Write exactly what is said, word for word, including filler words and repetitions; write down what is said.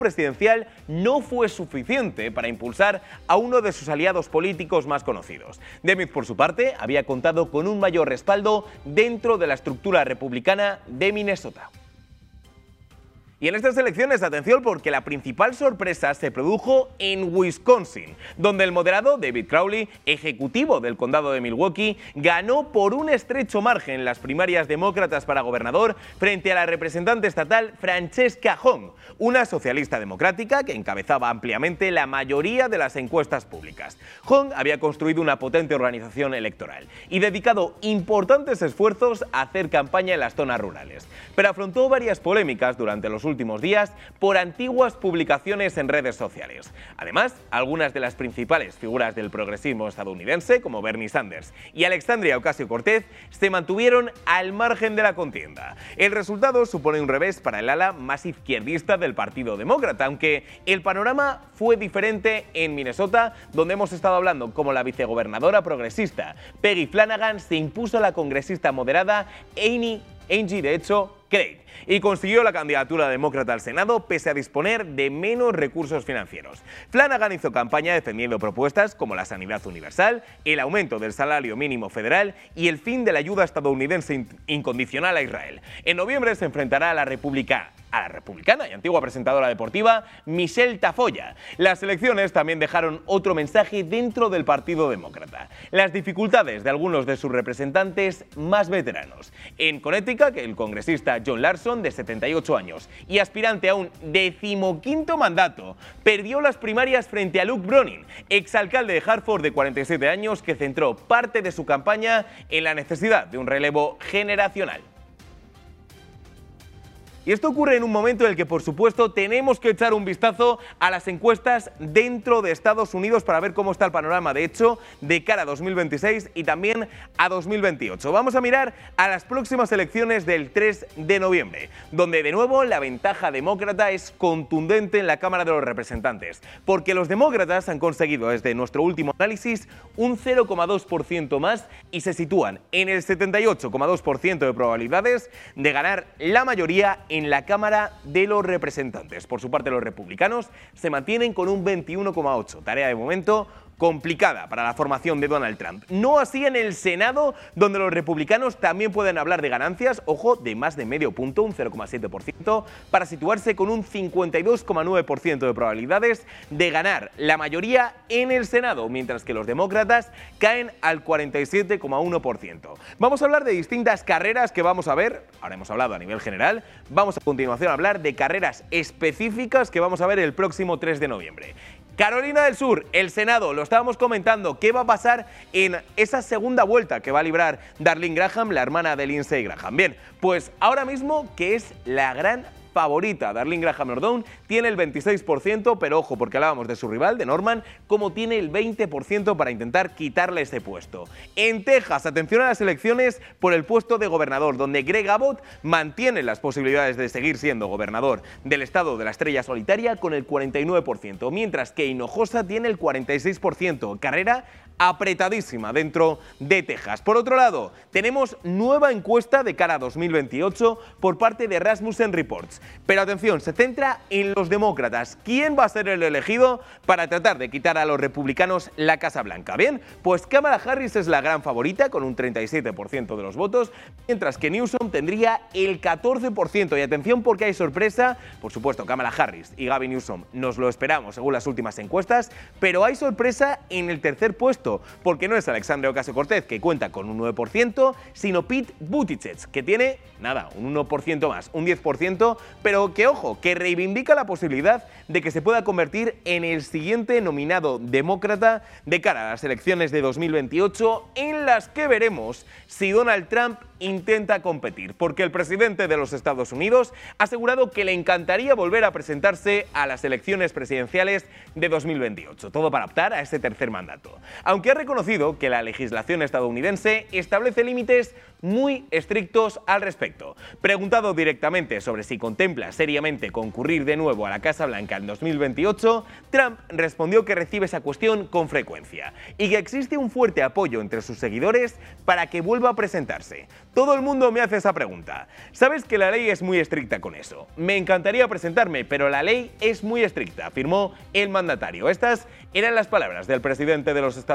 presidencial no fue suficiente para impulsar a uno de sus aliados políticos más conocidos. Demis, por su parte, había contado con un mayor respaldo dentro de la estructura republicana de Minnesota. Y en estas elecciones, atención, porque la principal sorpresa se produjo en Wisconsin, donde el moderado David Crowley, ejecutivo del condado de Milwaukee, ganó por un estrecho margen las primarias demócratas para gobernador frente a la representante estatal Francesca Hong, una socialista democrática que encabezaba ampliamente la mayoría de las encuestas públicas. Hong había construido una potente organización electoral y dedicado importantes esfuerzos a hacer campaña en las zonas rurales, pero afrontó varias polémicas durante los últimos días por antiguas publicaciones en redes sociales. Además, algunas de las principales figuras del progresismo estadounidense, como Bernie Sanders y Alexandria Ocasio-Cortez, se mantuvieron al margen de la contienda. El resultado supone un revés para el ala más izquierdista del Partido Demócrata, aunque el panorama fue diferente en Minnesota, donde hemos estado hablando como la vicegobernadora progresista Peggy Flanagan se impuso a la congresista moderada Amy, Angie, de hecho, Craig, y consiguió la candidatura demócrata al Senado pese a disponer de menos recursos financieros. Flanagan hizo campaña defendiendo propuestas como la sanidad universal, el aumento del salario mínimo federal y el fin de la ayuda estadounidense incondicional a Israel. En noviembre se enfrentará a la República a la republicana y antigua presentadora deportiva Michelle Tafoya. Las elecciones también dejaron otro mensaje dentro del Partido Demócrata: las dificultades de algunos de sus representantes más veteranos. En Connecticut, el congresista John Larson, de setenta y ocho años y aspirante a un decimoquinto mandato, perdió las primarias frente a Luke Browning, exalcalde de Hartford de cuarenta y siete años, que centró parte de su campaña en la necesidad de un relevo generacional. Y esto ocurre en un momento en el que, por supuesto, tenemos que echar un vistazo a las encuestas dentro de Estados Unidos para ver cómo está el panorama, de hecho, de cara a dos mil veintiséis y también a dos mil veintiocho. Vamos a mirar a las próximas elecciones del tres de noviembre, donde de nuevo la ventaja demócrata es contundente en la Cámara de los Representantes, porque los demócratas han conseguido, desde nuestro último análisis, un cero coma dos por ciento más y se sitúan en el setenta y ocho coma dos por ciento de probabilidades de ganar la mayoría en la Cámara de los Representantes. Por su parte, los republicanos se mantienen con un veintiuno coma ocho, tarea de momento complicada para la formación de Donald Trump. No así en el Senado, donde los republicanos también pueden hablar de ganancias, ojo, de más de medio punto, un cero coma siete por ciento, para situarse con un cincuenta y dos coma nueve por ciento de probabilidades de ganar la mayoría en el Senado, mientras que los demócratas caen al cuarenta y siete coma uno por ciento. Vamos a hablar de distintas carreras que vamos a ver, ahora hemos hablado a nivel general, vamos a continuación a hablar de carreras específicas que vamos a ver el próximo tres de noviembre. Carolina del Sur, el Senado, lo estábamos comentando, ¿qué va a pasar en esa segunda vuelta que va a librar Darlene Graham, la hermana de Lindsey Graham? Bien, pues ahora mismo, que es la gran favorita, Darlene Graham Nordone, tiene el veintiséis por ciento, pero ojo, porque hablábamos de su rival, de Norman, como tiene el veinte por ciento para intentar quitarle ese puesto. En Texas, atención a las elecciones por el puesto de gobernador, donde Greg Abbott mantiene las posibilidades de seguir siendo gobernador del estado de la estrella solitaria con el cuarenta y nueve por ciento, mientras que Hinojosa tiene el cuarenta y seis por ciento, carrera apretadísima dentro de Texas. Por otro lado, tenemos nueva encuesta de cara a dos mil veintiocho por parte de Rasmussen Reports. Pero atención, se centra en los demócratas. ¿Quién va a ser el elegido para tratar de quitar a los republicanos la Casa Blanca? Bien, pues Kamala Harris es la gran favorita con un treinta y siete por ciento de los votos, mientras que Newsom tendría el catorce por ciento. Y atención, porque hay sorpresa, por supuesto, Kamala Harris y Gavin Newsom nos lo esperamos según las últimas encuestas, pero hay sorpresa en el tercer puesto, porque no es Alexandria Ocasio-Cortez, que cuenta con un nueve por ciento, sino Pete Buttigieg, que tiene, nada, un uno por ciento más, un diez por ciento, pero que, ojo, que reivindica la posibilidad de que se pueda convertir en el siguiente nominado demócrata de cara a las elecciones de dos mil veintiocho, en las que veremos si Donald Trump intenta competir, porque el presidente de los Estados Unidos ha asegurado que le encantaría volver a presentarse a las elecciones presidenciales de dos mil veintiocho, todo para optar a ese tercer mandato, aunque ha reconocido que la legislación estadounidense establece límites muy estrictos al respecto. Preguntado directamente sobre si contempla seriamente concurrir de nuevo a la Casa Blanca en dos mil veintiocho, Trump respondió que recibe esa cuestión con frecuencia y que existe un fuerte apoyo entre sus seguidores para que vuelva a presentarse. Todo el mundo me hace esa pregunta. Sabes que la ley es muy estricta con eso. Me encantaría presentarme, pero la ley es muy estricta, afirmó el mandatario. Estas eran las palabras del presidente de los Estados Unidos.